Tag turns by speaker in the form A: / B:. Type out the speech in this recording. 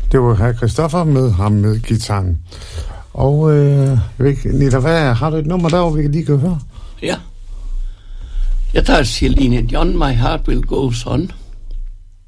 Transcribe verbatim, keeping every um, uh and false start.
A: Det var herr Christoffer med ham med gitaren. Og øh, Nita, hvad, har du et nummer derovre, vi kan lige kan høre?
B: Ja. Jeg tager Celine Dion, My Heart Will Go On.